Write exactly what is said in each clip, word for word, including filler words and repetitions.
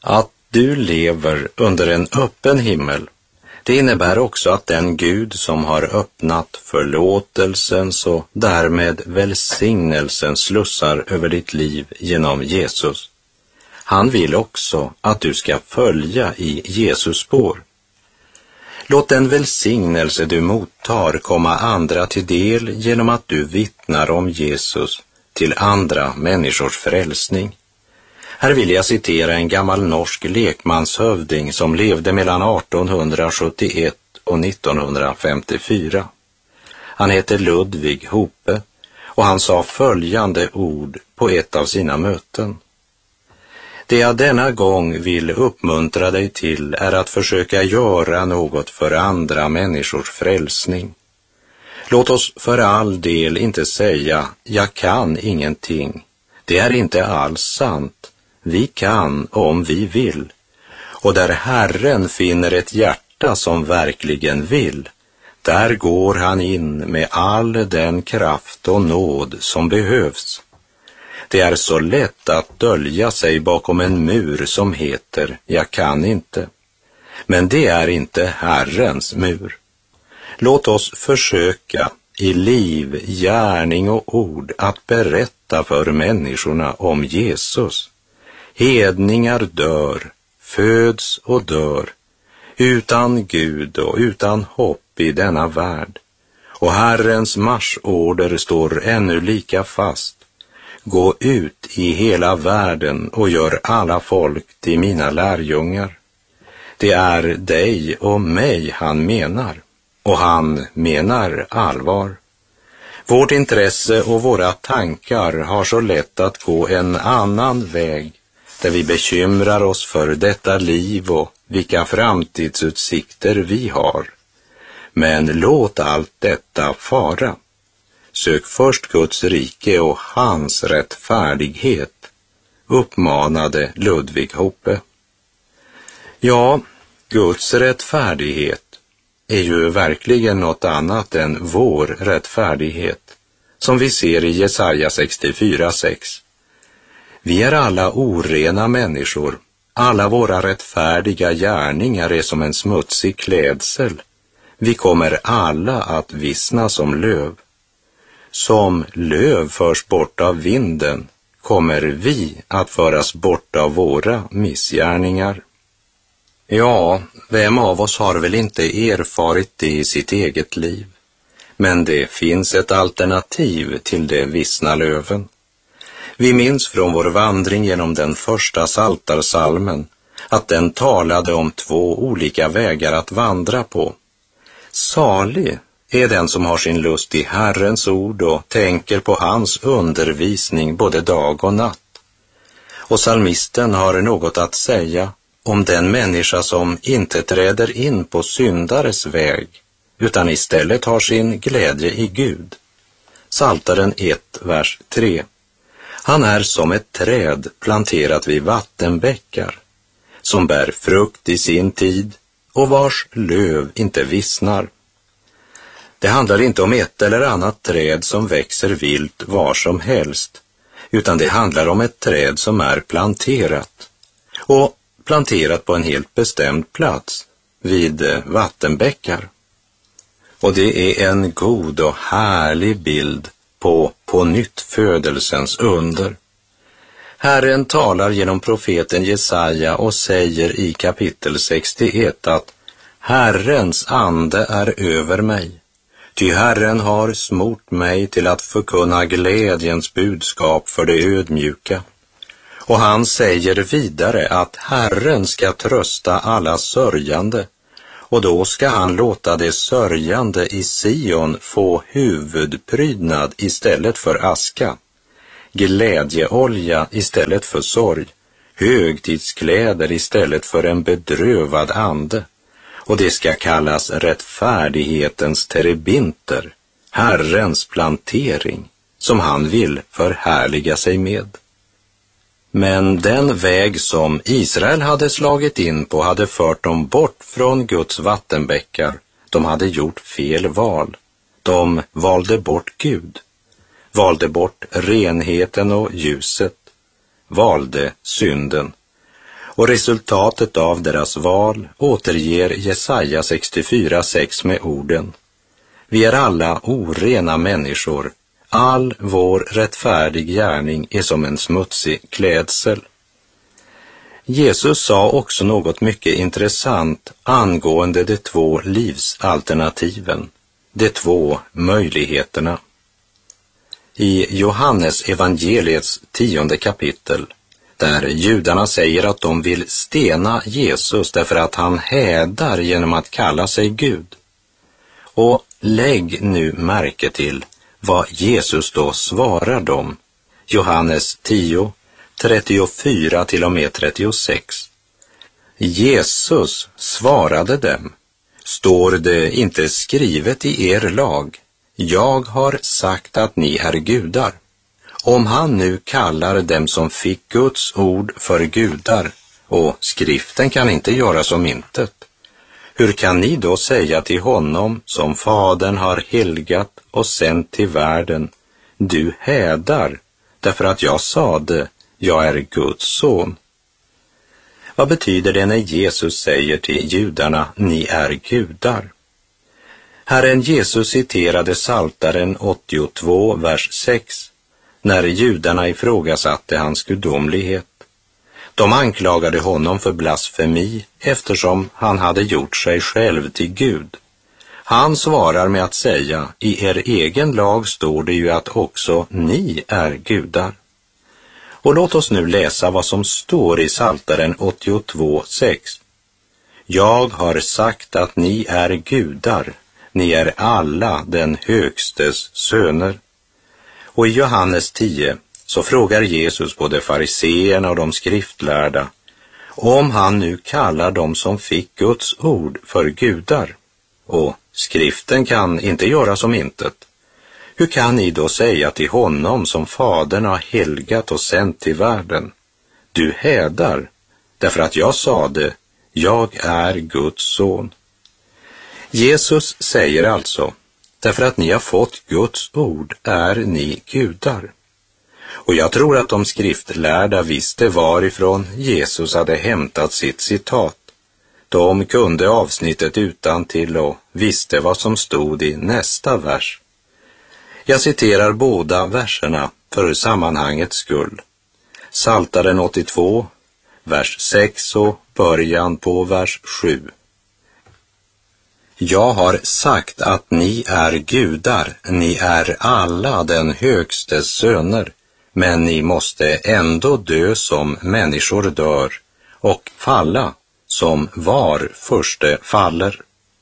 Att du lever under en öppen himmel, det innebär också att den Gud som har öppnat förlåtelsens och därmed välsignelsens slussar över ditt liv genom Jesus, han vill också att du ska följa i Jesus spår. Låt den välsignelse du mottar komma andra till del genom att du vittnar om Jesus till andra människors frälsning. Här vill jag citera en gammal norsk lekmanshövding som levde mellan arton sjuttioett och nitton femtiofyra. Han heter Ludvig Hope och han sa följande ord på ett av sina möten. Det jag denna gång vill uppmuntra dig till är att försöka göra något för andra människors frälsning. Låt oss för all del inte säga, jag kan ingenting. Det är inte alls sant. Vi kan om vi vill. Och där Herren finner ett hjärta som verkligen vill, där går han in med all den kraft och nåd som behövs. Det är så lätt att dölja sig bakom en mur som heter jag kan inte. Men det är inte Herrens mur. Låt oss försöka i liv, gärning och ord att berätta för människorna om Jesus. Hedningar dör, föds och dör, utan Gud och utan hopp i denna värld. Och Herrens marschorder står ännu lika fast. Gå ut i hela världen och gör alla folk till mina lärjungar. Det är dig och mig han menar, och han menar allvar. Vårt intresse och våra tankar har så lätt att gå en annan väg, där vi bekymrar oss för detta liv och vilka framtidsutsikter vi har. Men låt allt detta fara. Sök först Guds rike och hans rättfärdighet, uppmanade Ludvig Hope. Ja, Guds rättfärdighet är ju verkligen något annat än vår rättfärdighet, som vi ser i Jesaja sextiofyra sex. Vi är alla orena människor, alla våra rättfärdiga gärningar är som en smutsig klädsel. Vi kommer alla att vissna som löv. Som löv förs bort av vinden, kommer vi att föras bort av våra missgärningar. Ja, vem av oss har väl inte erfarit det i sitt eget liv? Men det finns ett alternativ till de vissna löven. Vi minns från vår vandring genom den första psaltarpsalmen att den talade om två olika vägar att vandra på. Salig är den som har sin lust i Herrens ord och tänker på hans undervisning både dag och natt. Och psalmisten har något att säga om den människa som inte träder in på syndares väg, utan istället har sin glädje i Gud. Psaltaren ett, vers tre. Han är som ett träd planterat vid vattenbäckar, som bär frukt i sin tid och vars löv inte vissnar. Det handlar inte om ett eller annat träd som växer vilt var som helst, utan det handlar om ett träd som är planterat. Och planterat på en helt bestämd plats, vid vattenbäckar. Och det är en god och härlig bild på på nytt födelsens under. Herren talar genom profeten Jesaja och säger i kapitel sextioett att Herrens ande är över mig, ty Herren har smort mig till att förkunna glädjens budskap för det ödmjuka. Och han säger vidare att Herren ska trösta alla sörjande, och då ska han låta det sörjande i Sion få huvudprydnad istället för aska, glädjeolja istället för sorg, högtidskläder istället för en bedrövad ande, och det ska kallas rättfärdighetens terebinter, Herrens plantering, som han vill förhärliga sig med. Men den väg som Israel hade slagit in på hade fört dem bort från Guds vattenbäckar. De hade gjort fel val. De valde bort Gud, valde bort renheten och ljuset, valde synden. Och resultatet av deras val återger Jesaja sextiofyra sex med orden: vi är alla orena människor, all vår rättfärdig gärning är som en smutsig klädsel. Jesus sa också något mycket intressant angående de två livsalternativen, de två möjligheterna. I Johannes evangeliets tionde kapitel, där judarna säger att de vill stena Jesus därför att han hädar genom att kalla sig Gud. Och lägg nu märke till vad Jesus då svarar dem. Johannes tio, trettiofyra till och med trettiosex. Jesus svarade dem: står det inte skrivet i er lag? Jag har sagt att ni är gudar. Om han nu kallar dem som fick Guds ord för gudar, och skriften kan inte göra som intet, hur kan ni då säga till honom som Fadern har helgat och sänt till världen: du hädar, därför att jag sade, jag är Guds son? Vad betyder det när Jesus säger till judarna, ni är gudar? Herren Jesus citerade Psaltaren åttiotvå, vers sex, när judarna ifrågasatte hans gudomlighet. De anklagade honom för blasfemi eftersom han hade gjort sig själv till Gud. Han svarar med att säga, i er egen lag står det ju att också ni är gudar. Och låt oss nu läsa vad som står i Psaltaren åttiotvå sex. Jag har sagt att ni är gudar, ni är alla den högstes söner. Och i Johannes tio så frågar Jesus både fariseerna och de skriftlärda om han nu kallar dem som fick Guds ord för gudar. Och skriften kan inte göra som intet. Hur kan ni då säga till honom som Fadern har helgat och sänt till världen: du hädar, därför att jag sade, jag är Guds son? Jesus säger alltså, därför att ni har fått Guds ord är ni gudar. Och jag tror att de skriftlärda visste varifrån Jesus hade hämtat sitt citat. De kunde avsnittet utantill och visste vad som stod i nästa vers. Jag citerar båda verserna för sammanhangets skull. Psaltaren åttiotvå, vers sex och början på vers sju. Jag har sagt att ni är gudar, ni är alla den högstes söner, men ni måste ändå dö som människor dör och falla som var förste faller.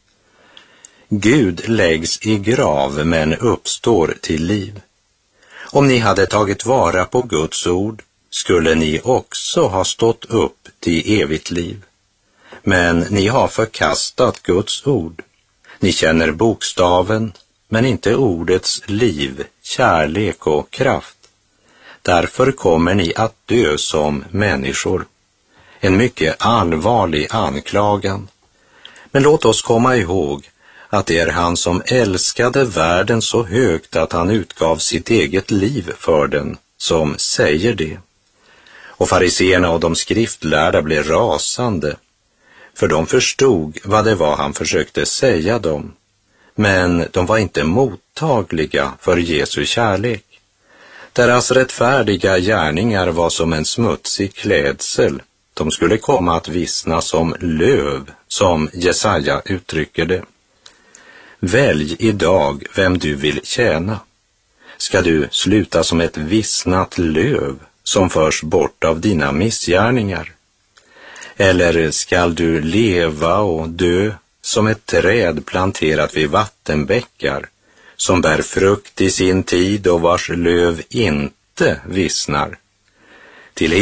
Gud läggs i grav men uppstår till liv. Om ni hade tagit vara på Guds ord skulle ni också ha stått upp till evigt liv. Men ni har förkastat Guds ord. Ni känner bokstaven, men inte ordets liv, kärlek och kraft. Därför kommer ni att dö som människor. En mycket allvarlig anklagan. Men låt oss komma ihåg att det är han som älskade världen så högt att han utgav sitt eget liv för den, som säger det. Och fariseerna och de skriftlärda blev rasande, för de förstod vad det var han försökte säga dem. Men de var inte mottagliga för Jesu kärlek. Deras rättfärdiga gärningar var som en smutsig klädsel. De skulle komma att vissna som löv, som Jesaja uttrycker det. Välj idag vem du vill tjäna. Ska du sluta som ett vissnat löv som förs bort av dina missgärningar? Eller skall du leva och dö som ett träd planterat vid vattenbäckar, som bär frukt i sin tid och vars löv inte vissnar? Till